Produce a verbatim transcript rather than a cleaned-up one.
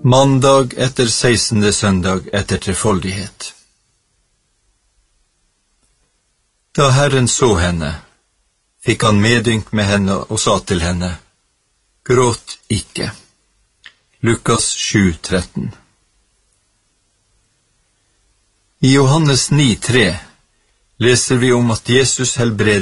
Mandag etter sekstende søndag etter trefoldighet. Da Herren så henne, fikk han medynk med henne og sa til henne, gråt ikke. Lukas sju tretten. I Johannes ni tre leser vi om at Jesus helbreder